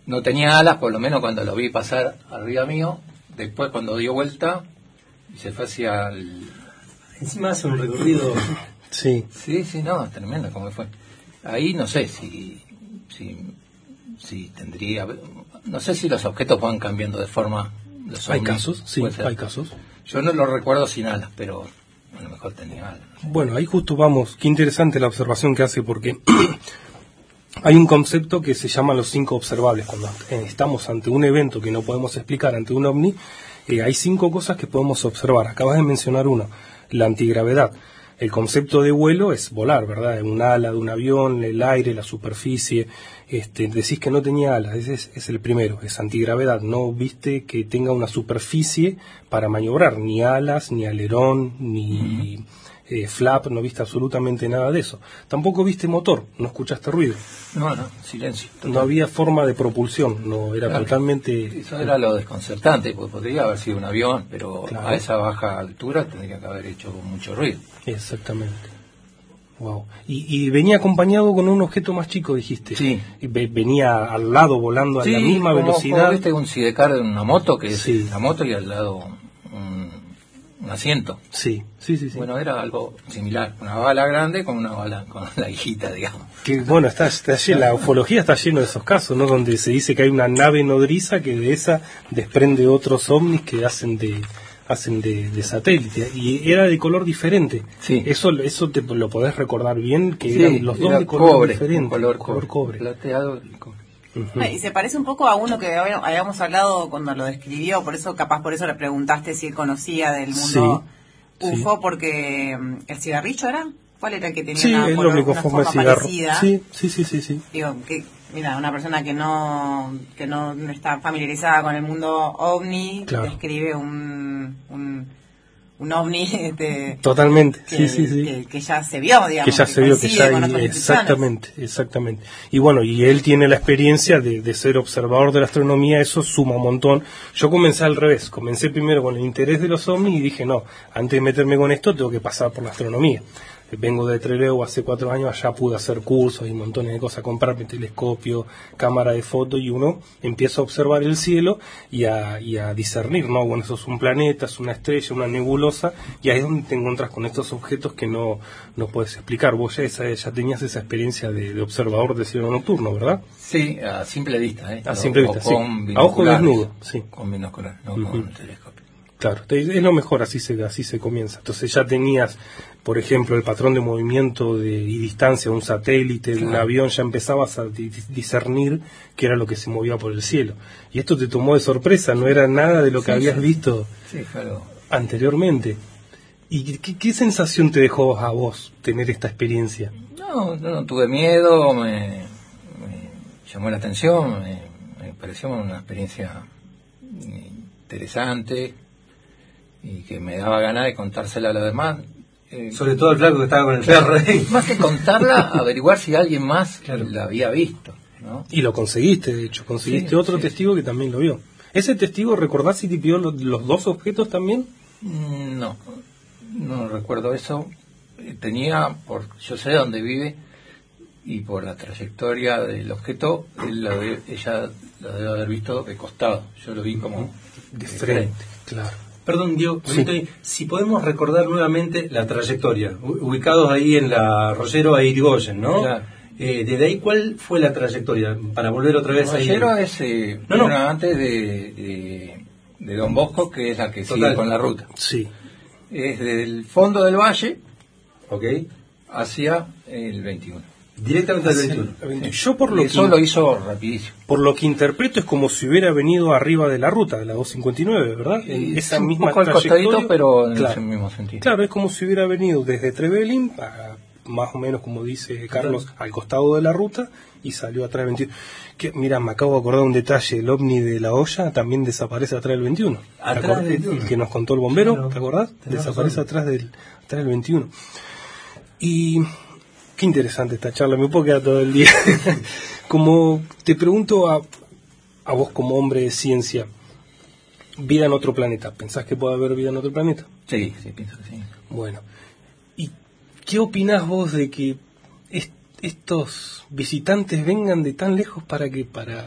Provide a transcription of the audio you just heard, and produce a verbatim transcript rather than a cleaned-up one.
no tenía alas, por lo menos cuando lo vi pasar arriba mío. Después cuando dio vuelta, se fue hacia el... Encima hace un recorrido... Sí. Sí, sí, no, es tremendo como fue. Ahí no sé si, si, si tendría... No sé si los objetos van cambiando de forma. Los hay ovnis, casos, sí, hay casos. Yo no lo recuerdo sin alas, pero a lo mejor tenía alas. No sé. Bueno, ahí justo vamos. Qué interesante la observación que hace, porque hay un concepto que se llama los cinco observables. Cuando estamos ante un evento que no podemos explicar, ante un ovni, eh, hay cinco cosas que podemos observar. Acabas de mencionar una, la antigravedad. El concepto de vuelo es volar, ¿verdad? Un ala de un avión, el aire, la superficie. Este, decís que no tenía alas, ese es, es el primero, es antigravedad. No viste que tenga una superficie para maniobrar, ni alas, ni alerón, ni uh-huh. eh, flap, no viste absolutamente nada de eso. Tampoco viste motor, no escuchaste ruido. No, no, silencio. Total. No había forma de propulsión, no era claro, totalmente... Eso era lo desconcertante, porque podría haber sido un avión, pero claro. a esa baja altura tendría que haber hecho mucho ruido. Exactamente. Wow. Y, y venía acompañado con un objeto más chico, dijiste. Sí. Y ve, venía al lado volando a sí, la misma como, velocidad. Como viste un sidecar de una moto, que es sí. la moto y al lado un, un asiento. Sí. Sí, sí, sí. Bueno, era algo similar, una bala grande con una bala con la hijita, digamos. Que bueno, está, está llena, la ufología está lleno de esos casos, ¿no? Donde se dice que hay una nave nodriza que de esa desprende otros ovnis que hacen de hacen de, de satélite, y era de color diferente. Sí. Eso eso te lo podés recordar bien, que sí, eran los dos era de color cobre, diferente, color, color cobre. Plateado y cobre. Uh-huh. Y se parece un poco a uno que habíamos hablado cuando lo describió, por eso capaz por eso le preguntaste si él conocía del mundo sí, U F O, sí. porque el cigarrillo era, ¿cuál era el que tenía sí, una, es color, la única una forma, forma de cigarro. parecida? Sí, sí, sí, sí, sí. Digo, que mira, una persona que no que no está familiarizada con el mundo ovni claro. describe un, un un ovni este, totalmente que, sí sí sí que, que ya se vio, digamos, que ya que se vio que ya hay, exactamente exactamente y bueno, y él tiene la experiencia de, de ser observador de la astronomía, eso suma un montón. Yo comencé al revés, comencé primero con el interés de los ovnis y dije no, antes de meterme con esto tengo que pasar por la astronomía. Vengo de Trelew hace cuatro años, allá pude hacer cursos y montones de cosas, comprarme telescopio, cámara de foto, y uno empieza a observar el cielo y a, y a discernir, ¿no? Bueno, eso es un planeta, es una estrella, una nebulosa, y ahí es donde te encuentras con estos objetos que no, no puedes explicar. Vos ya, esa, ya tenías esa experiencia de, de observador de cielo nocturno, ¿verdad? Sí, a simple vista, ¿eh? A simple vista, sí. Con a ojo desnudo, sí. Con binocular, no uh-huh. con telescopio. Claro, es lo mejor, así se así se comienza. Entonces ya tenías, por ejemplo, el patrón de movimiento de, y distancia de un satélite, de claro. un avión, ya empezabas a di- discernir qué era lo que se movía por el cielo. Y esto te tomó de sorpresa, no era nada de lo que sí, habías sí. visto sí, claro. anteriormente. ¿Y qué, qué sensación te dejó a vos tener esta experiencia? No, no, no tuve miedo, me, me llamó la atención, me, me pareció una experiencia interesante y que me daba ganas de contársela a los demás. Eh, Sobre todo el flaco que estaba con el perro ahí. Más que contarla, averiguar si alguien más claro. la había visto, ¿no? Y lo conseguiste, de hecho, conseguiste sí, otro sí. testigo que también lo vio. ¿Ese testigo, recordás si te pidió los, los dos objetos también? No, no recuerdo eso. Tenía, por yo sé dónde vive y por la trayectoria del objeto, él lo de, ella lo debe haber visto de costado. Yo lo vi como de frente, claro. Perdón, Diego, sí. si podemos recordar nuevamente la trayectoria, ubicados ahí en la Rollero a Irigoyen, ¿no? Claro. Eh, desde ahí, ¿cuál fue la trayectoria? Para volver otra vez ahí. Rollero es eh, no, no. antes de, de, de Don Bosco, que es la que Total. sigue con la ruta. Sí. Es del fondo del valle okay. hacia el veintiuno. Directamente al veintiuno. Sí. Yo por lo eso que, lo hizo rapidísimo. Por lo que interpreto es como si hubiera venido arriba de la ruta, de la doscientos cincuenta y nueve, ¿verdad? En esa un misma poco al costadito, pero en claro. ese mismo sentido. Claro, es como si hubiera venido desde Trevelin, a, más o menos como dice Carlos, claro. al costado de la ruta y salió atrás del veintiuno. Que, mira, me acabo de acordar un detalle, el ovni de la olla también desaparece atrás del veintiuno. Atrás del veintiuno. El que nos contó el bombero, claro. ¿te acordás? Desaparece razón. atrás del, atrás del veintiuno. Y qué interesante esta charla, me puedo quedar todo el día. Como te pregunto a, a vos como hombre de ciencia, vida en otro planeta, ¿pensás que puede haber vida en otro planeta? Sí, sí, pienso que sí. Bueno, ¿y qué opinás vos de que est- estos visitantes vengan de tan lejos para que para